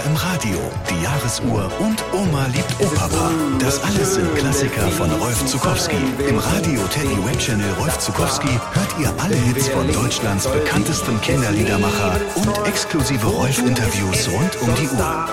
im Radio, die Jahresuhr und Oma liebt Opapa. Das alles sind Klassiker von Rolf Zuckowski. Im Radio Teddy Web Channel Rolf Zuckowski hört ihr alle Hits von Deutschlands bekanntestem Kinderliedermacher und exklusive Rolf-Interviews rund um die Uhr.